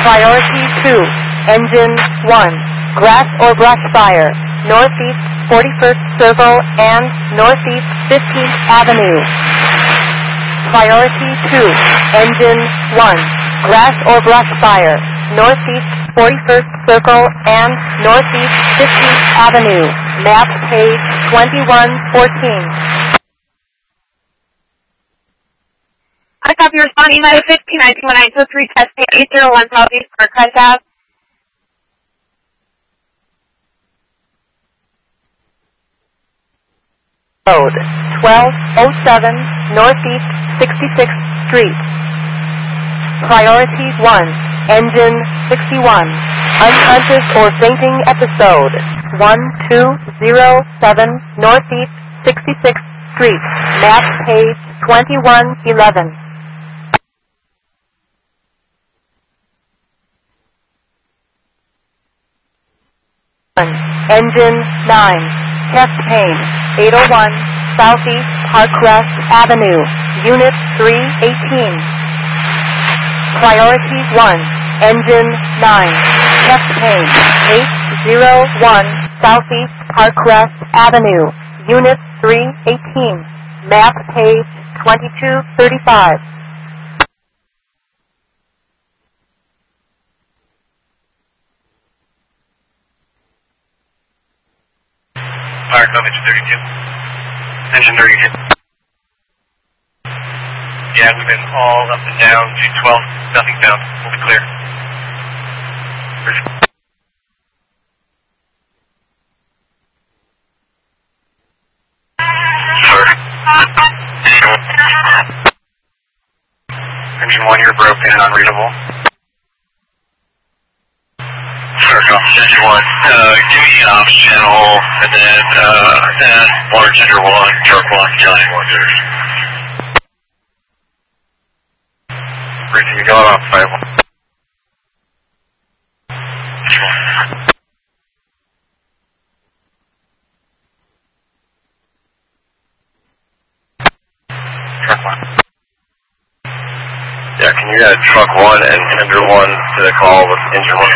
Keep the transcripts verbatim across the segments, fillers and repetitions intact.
Priority two, engine one, grass or brush fire, northeast forty-first Circle and northeast fifteenth Avenue. Priority two, engine one, grass or brush fire, northeast forty-first Circle and northeast fifteenth Avenue. Map page twenty-one fourteen. I copy responding United fifteen nineteen one nine two three test eight zero one Southeast Park Ave. Road, twelve oh seven Northeast sixty-sixth Street. Priority one, engine sixty-one, unconscious or fainting episode, one two zero seven Northeast sixty-sixth Street, map page twenty-one eleven. Engine nine, chest pain, eight oh one Southeast Parkrest Avenue, Unit three eighteen. Priority one, engine nine, chest pain, eight oh one Southeast Parkrest Avenue, Unit three eighteen. Map page twenty-two thirty-five. Fire Company thirty-two. Engine thirty-two. Yeah, we've been all up and down two twelve. Nothing found. We'll be clear. Sir. Engine one, you're broken and unreadable. Engine one, uh, give me an ops channel, and then, uh, then water tender one, truck one, nine one zero. Everything you got on five one. Truck one. Yeah, can you add truck one and tender one to the call with engine one?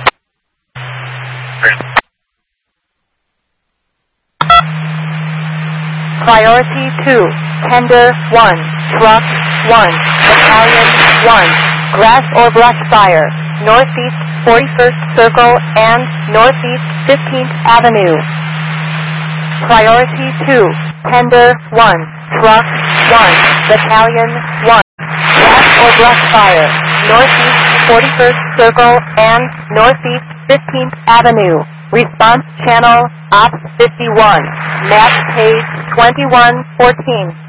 Priority two, tender one, truck one, battalion one, grass or brush fire, northeast forty-first Circle and northeast fifteenth Avenue. Priority two, tender one, truck one, battalion one, grass or brush fire, northeast forty-first Circle and northeast fifteenth Avenue. Response channel, Ops fifty-one, map page twenty-one fourteen.